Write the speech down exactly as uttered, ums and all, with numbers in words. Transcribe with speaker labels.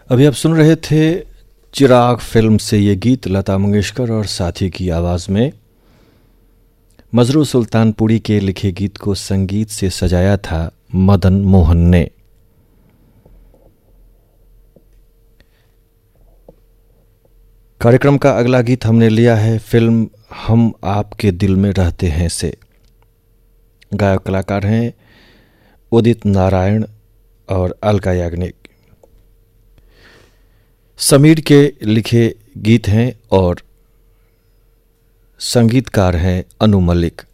Speaker 1: अभी आप सुन रहे थे चिराग फिल्म से ये गीत, लता मंगेशकर और साथी की आवाज़ में। मजरू सुल्तानपुरी के लिखे गीत को संगीत से सजाया था मदन मोहन ने। कार्यक्रम का अगला गीत हमने लिया है फिल्म हम आपके दिल में रहते हैं से। गायक कलाकार हैं उदित नारायण और अलका याग्निक। समीर के लिखे गीत हैं और संगीतकार हैं अनु मलिक।